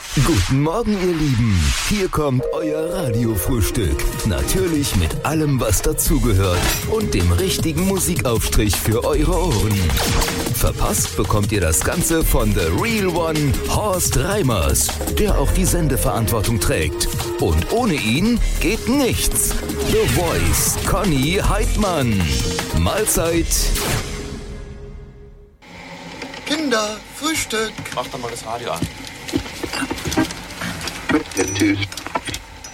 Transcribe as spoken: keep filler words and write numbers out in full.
Guten Morgen, ihr Lieben. Hier kommt euer Radiofrühstück. Natürlich mit allem, was dazugehört und dem richtigen Musikaufstrich für eure Ohren. Verpasst bekommt ihr das Ganze von The Real One, Horst Reimers, der auch die Sendeverantwortung trägt. Und ohne ihn geht nichts. The Voice, Conny Heidmann. Mahlzeit. Kinder, Frühstück. Mach doch mal das Radio an. Der Typ.